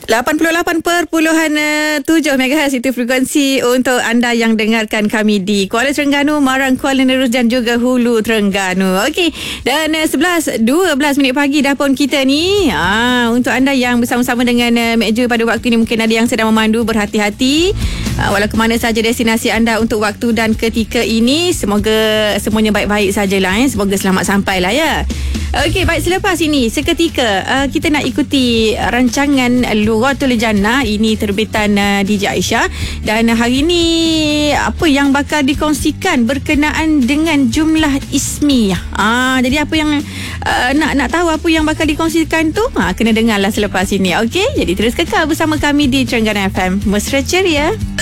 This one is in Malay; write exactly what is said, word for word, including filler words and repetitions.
lapan puluh lapan perpuluhan tujuh megahertz itu frekuensi untuk anda yang dengarkan kami di Kuala Terengganu, Marang, Kuala Nerus dan juga Hulu Terengganu. Okey, dan uh, sebelas dua belas minit pagi dah pun kita ni. Ah, untuk anda yang bersama-sama dengan uh, meja pada waktu ini, mungkin ada yang sedang memandu, berhati-hati. Uh, walau ke mana saja destinasi anda untuk waktu dan ketika ini, semoga semuanya baik-baik sajalah. Eh. Semoga selamat sampai lah ya. Okey, baik, selepas ini seketika uh, kita nak ikuti rancangan Lughatul Jannah. Ini terbitan uh, D J Aisyah, dan uh, hari ini apa yang bakal dikongsikan berkenaan dengan jumlah ismiyah. Ah, jadi apa yang uh, nak nak tahu apa yang bakal dikongsikan tu, ha, kena dengarlah selepas ini. Okey, jadi terus kekal bersama kami di Terengganu F M. Mesra ceria.